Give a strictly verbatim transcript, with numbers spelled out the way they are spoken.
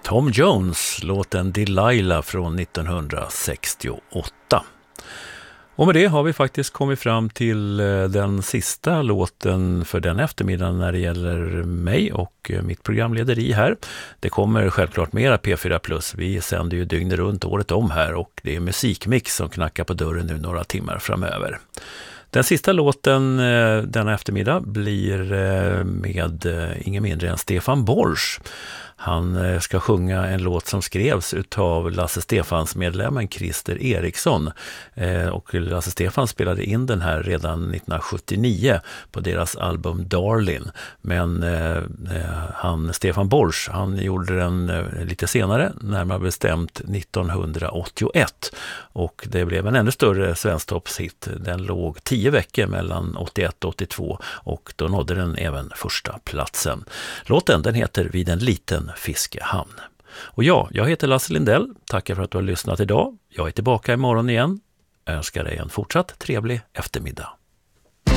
Tom Jones, låten Delilah från nittonhundrasextioåtta. Och med det har vi faktiskt kommit fram till den sista låten för den eftermiddagen när det gäller mig och mitt programlederi här. Det kommer självklart mera P fyra plus. Vi sänder ju dygnet runt året om här och det är musikmix som knackar på dörren nu några timmar framöver. Den sista låten denna eftermiddag blir med ingen mindre än Stefan Borsch. Han ska sjunga en låt som skrevs utav Lasse Stefans medlemmen Christer Eriksson. Och Lasse Stefan spelade in den här redan nittonhundrasjuttionio på deras album Darlin. Men han, Stefan Borsch, han gjorde den lite senare, närmare bestämt nittonhundraåttioett. Och det blev en ännu större svensktoppshit. Den låg tio veckor mellan åttioett och åttiotvå och då nådde den även första platsen. Låten den heter Vid en liten fiskehamn. Och ja, jag heter Lasse Lindell. Tackar för att du har lyssnat idag. Jag är tillbaka imorgon igen. Jag önskar dig en fortsatt trevlig eftermiddag.